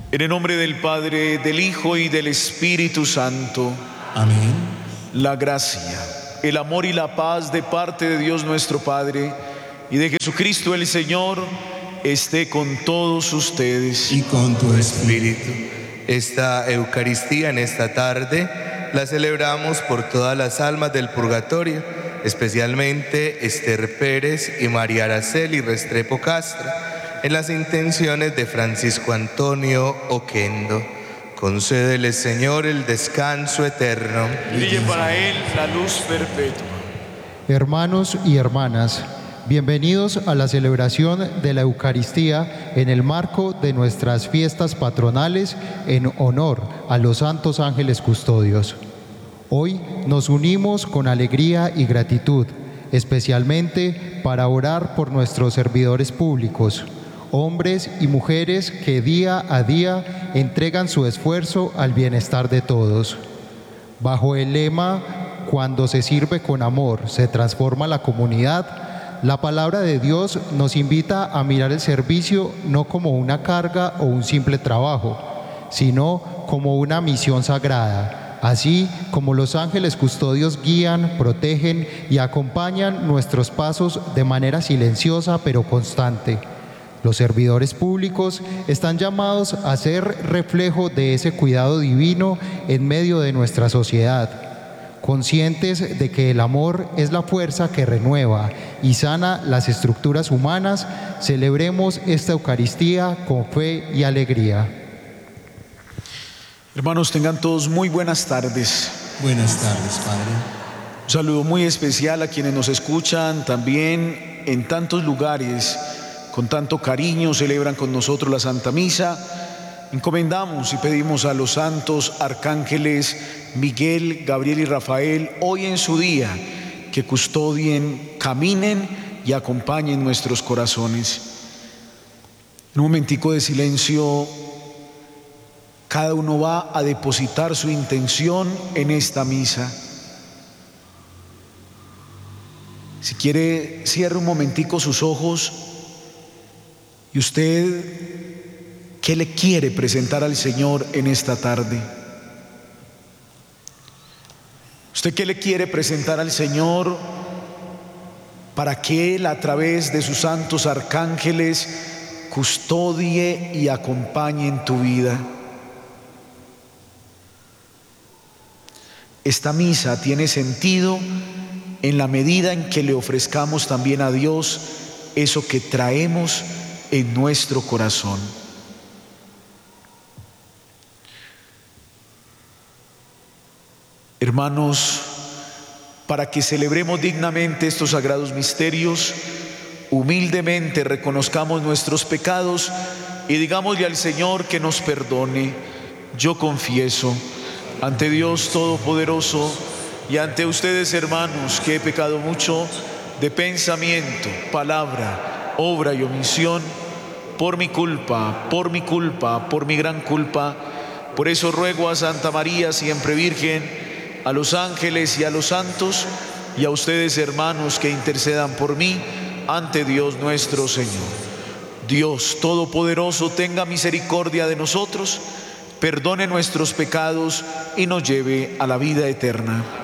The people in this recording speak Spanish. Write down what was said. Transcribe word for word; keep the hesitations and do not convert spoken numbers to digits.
En el nombre del Padre, del Hijo y del Espíritu Santo. Amén. La gracia, el amor y la paz de parte de Dios nuestro Padre y de Jesucristo el Señor esté con todos ustedes. Y con tu espíritu. Espíritu. Esta Eucaristía en esta tarde la celebramos por todas las almas del purgatorio, especialmente Esther Pérez y María Araceli Restrepo Castro, en las intenciones de Francisco Antonio Oquendo. Concédele, Señor, el descanso eterno. Brille para él la luz perpetua. Hermanos y hermanas, bienvenidos a la celebración de la Eucaristía en el marco de nuestras fiestas patronales en honor a los santos ángeles custodios. Hoy nos unimos con alegría y gratitud, especialmente para orar por nuestros servidores públicos, hombres y mujeres que día a día entregan su esfuerzo al bienestar de todos. Bajo el lema "Cuando se sirve con amor, se transforma la comunidad", la palabra de Dios nos invita a mirar el servicio no como una carga o un simple trabajo, sino como una misión sagrada, así como los ángeles custodios guían, protegen y acompañan nuestros pasos de manera silenciosa pero constante. Los servidores públicos están llamados a ser reflejo de ese cuidado divino en medio de nuestra sociedad. Conscientes de que el amor es la fuerza que renueva y sana las estructuras humanas, celebremos esta Eucaristía con fe y alegría. Hermanos, tengan todos muy buenas tardes. Buenas tardes, Padre. Un saludo muy especial a quienes nos escuchan también en tantos lugares. Con tanto cariño celebran con nosotros la Santa Misa. Encomendamos y pedimos a los santos arcángeles Miguel, Gabriel y Rafael, hoy en su día, que custodien, caminen y acompañen nuestros corazones. En un momentico de silencio, cada uno va a depositar su intención en esta misa. Si quiere, cierre un momentico sus ojos. ¿Y usted qué le quiere presentar al Señor en esta tarde? ¿Usted qué le quiere presentar al Señor para que Él, a través de sus santos arcángeles, custodie y acompañe en tu vida? Esta misa tiene sentido en la medida en que le ofrezcamos también a Dios eso que traemos en nuestro corazón. Hermanos, para que celebremos dignamente estos sagrados misterios, humildemente reconozcamos nuestros pecados y digámosle al Señor que nos perdone. Yo confieso ante Dios Todopoderoso y ante ustedes, hermanos, que he pecado mucho de pensamiento, palabra, obra y omisión, por mi culpa, por mi culpa, por mi gran culpa. Por eso ruego a Santa María, siempre Virgen, a los ángeles y a los santos, y a ustedes, hermanos, que intercedan por mí ante Dios nuestro Señor. Dios Todopoderoso tenga misericordia de nosotros, perdone nuestros pecados y nos lleve a la vida eterna.